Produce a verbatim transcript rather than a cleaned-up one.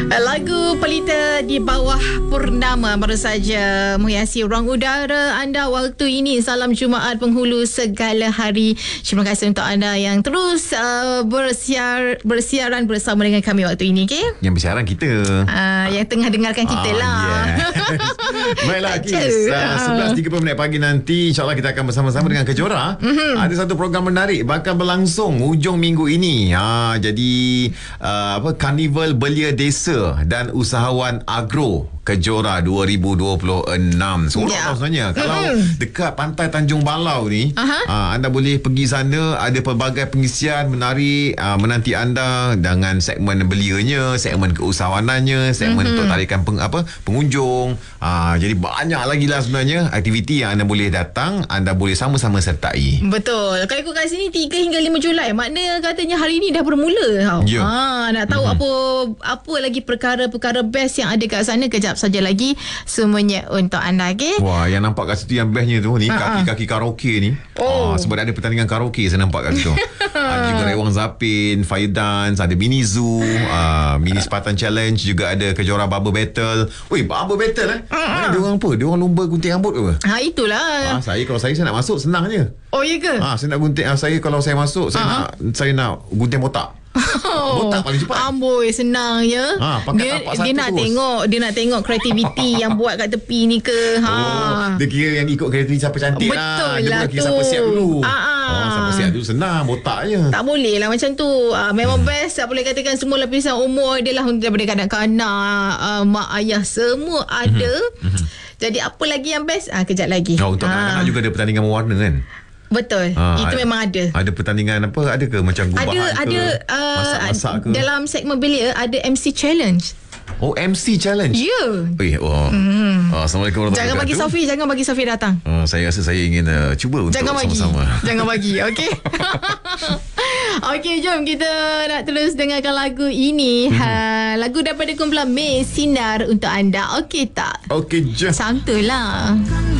Lagu Pelita di Bawah Purnama baru saja menghiasi ruang udara anda waktu ini. Salam Jumaat penghulu segala hari. Terima kasih untuk anda yang terus uh, bersiar bersiaran bersama dengan kami waktu ini, okay? Yang bersiaran kita. Uh, yang tengah dengarkan kita ah, lah. Yeah. Baiklah, Kis. Uh, sebelas tiga puluh minit pagi nanti InsyaAllah kita akan bersama-sama dengan Kejora. Mm-hmm. Ada satu program menarik bakal berlangsung hujung minggu ini. Ha, jadi uh, apa Karnival Belia Desa dan Usahawan Agro Kejora dua ribu dua puluh enam. Seronok yeah. tau sebenarnya. Kalau mm-hmm. dekat pantai Tanjung Balau ni, uh-huh. uh, anda boleh pergi sana. Ada pelbagai pengisian menarik uh, menanti anda dengan segmen belianya, segmen keusahawanannya, segmen mm-hmm. untuk tarikan peng, apa, pengunjung. Uh, jadi banyak lagi lah sebenarnya aktiviti yang anda boleh datang, anda boleh sama-sama sertai. Betul. Kalau ikut kat sini tiga hingga lima Julai, makna katanya hari ni dah bermula tau. Yeah. Ha, nak tahu mm-hmm. apa apa lagi perkara-perkara best yang ada kat sana, kejap saja lagi semuanya untuk anda, okay? Wah, yang nampak kat situ yang bestnya tu ni, uh-huh. kaki-kaki karaoke ni. Oh. Ah, sebab ada pertandingan karaoke saya nampak kat situ. Ada juga Rewang Zapin, Fire Dance, ada mini zoo, uh, mini Spartan Challenge, juga ada Kejora Barber Battle. Weh, Barber Battle eh? Uh-huh. Mana dia orang apa? Dia orang lomba gunting rambut ke apa? Ha, itulah. Ah, saya kalau saya saya nak masuk senang je. Oh, iya ke? Ah, saya nak gunting, ah, saya kalau saya masuk saya uh-huh. nak saya nak gunting botak. Oh, botak paling cepat. Amboi, senang ya. Ha, dia dia nak terus. tengok, dia nak tengok kreativiti yang buat kat tepi ni ke. Ha. Oh, dia kira yang ikut kreativiti siapa cantik. Betul lah. Dia lah tu. Kira siapa siap dulu. Ah, oh, siapa siap dulu senang, botak je. Tak boleh lah macam tu. Ah, memang hmm. best. Tak boleh katakan semua lapisan umur dia lah, daripada kanak-kanak, uh, mak ayah semua ada. Hmm. Jadi apa lagi yang best? Ah, kejap lagi. Oh, untuk ah. kanak-kanak juga ada pertandingan mewarna kan? Betul. Ha, itu ada, memang ada. Ada pertandingan apa? Ada ke macam gubahan ada, ke? Ada uh, masak-masak ke? Dalam segmen belia ada M C challenge. Oh, M C challenge. Ya. Yeah. Oh. Mm. Oh, Assalamualaikum warahmatullahi Jangan bagi Sofi, jangan bagi Sofi datang. Oh, saya rasa saya ingin uh, cuba jangan untuk sama-sama. Bagi. Jangan bagi. Okey. Okey, jom kita nak terus dengarkan lagu ini. Mm-hmm. Ha, lagu daripada kumpulan Mei Sinar untuk anda. Okey tak? Okey je. Santulah.